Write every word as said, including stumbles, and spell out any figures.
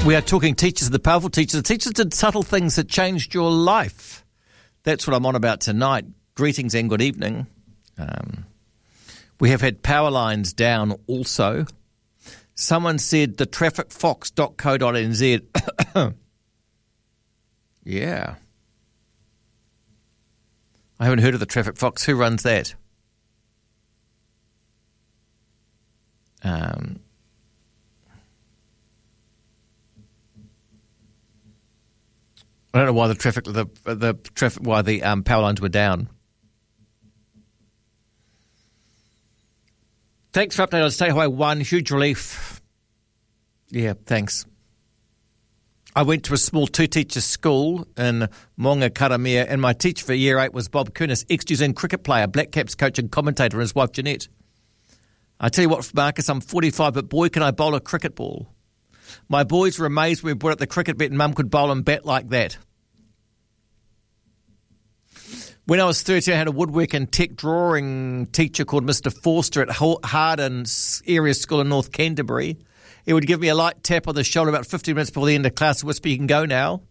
We are talking teachers, the powerful teachers. The teachers did subtle things that changed your life. That's what I'm on about tonight. Greetings and good evening. Um, we have had power lines down also. Someone said the traffic fox dot co dot n z. Yeah. I haven't heard of the Traffic Fox. Who runs that? Um... I don't know why the traffic, the the traffic, why the um, power lines were down. Thanks for update on Stay Highway one. Huge relief. Yeah, thanks. I went to a small two-teacher school in Maunga Karamea, and my teacher for year eight was Bob Kunis, ex-New Zealand cricket player, Black Caps coach and commentator, and his wife Jeanette. I tell you what, Marcus, I'm forty-five, but boy, can I bowl a cricket ball. My boys were amazed when we brought up the cricket bat and Mum could bowl and bat like that. When I was thirteen, I had a woodwork and tech drawing teacher called Mister Forster at Harden Area School in North Canterbury. He would give me a light tap on the shoulder about fifteen minutes before the end of class and whisper, "You can go now."